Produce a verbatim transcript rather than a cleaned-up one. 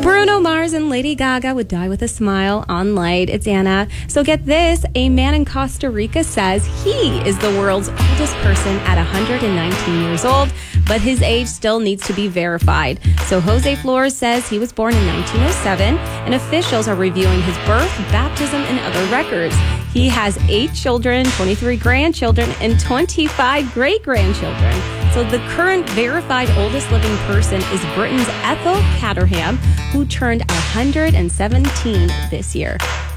Bruno Mars and Lady Gaga would die with a smile on light. It's Anna. So get this. A man in Costa Rica says he is the world's oldest person at one hundred nineteen years old, but his age still needs to be verified. So Jose Flores says he was born in nineteen oh seven, and officials are reviewing his birth, baptism, and other records. He has eight children, twenty-three grandchildren, and twenty-five great-grandchildren. So the current verified oldest living person is Britain's Ethel Caterham, who turned one hundred seventeen this year.